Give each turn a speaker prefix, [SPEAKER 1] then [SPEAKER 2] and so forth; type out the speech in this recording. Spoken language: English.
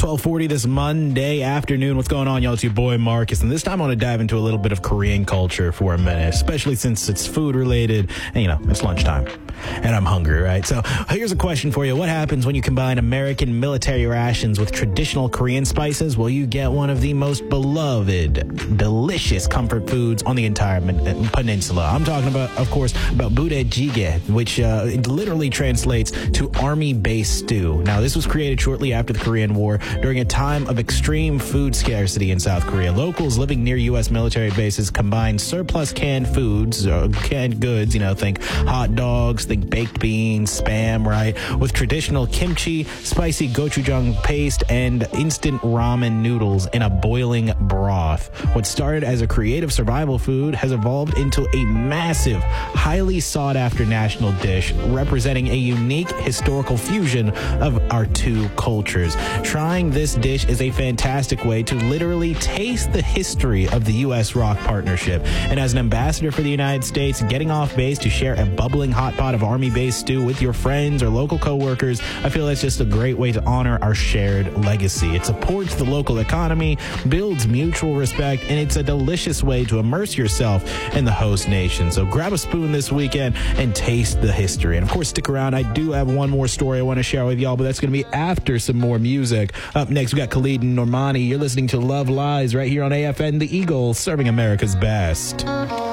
[SPEAKER 1] 12:40 this Monday afternoon. What's going on, y'all? It's your boy Marcus, and this time I want to dive into a little bit of Korean culture for a minute, especially since it's food related and, it's lunchtime. And I'm hungry, right? So here's a question for you. What happens when you combine American military rations with traditional Korean spices? Well, you get one of the most beloved, delicious comfort foods on the entire peninsula. I'm talking about, of course, about budae-jjigae, which literally translates to army base stew. Now, this was created shortly after the Korean War during a time of extreme food scarcity in South Korea. Locals living near U.S. military bases combined surplus canned foods, canned goods, think hot dogs, think baked beans, spam, right, with traditional kimchi, spicy gochujang paste, and instant ramen noodles in a boiling broth. What started as a creative survival food has evolved into a massive, highly sought-after national dish representing a unique historical fusion of our two cultures. Trying this dish is a fantastic way to literally taste the history of the U.S.-ROK partnership. And as an ambassador for the United States, getting off base to share a bubbling hot pot of army-based stew with your friends or local co-workers, I feel that's just a great way to honor our shared legacy. It supports the local economy, builds mutual respect, and it's a delicious way to immerse yourself in the host nation. So grab a spoon this weekend and taste the history. And of course, stick around. I do have one more story I want to share with y'all, but that's going to be after some more music. Up next, we got Khalid and Normani. You're listening to Love Lies right here on AFN The Eagle, serving America's best.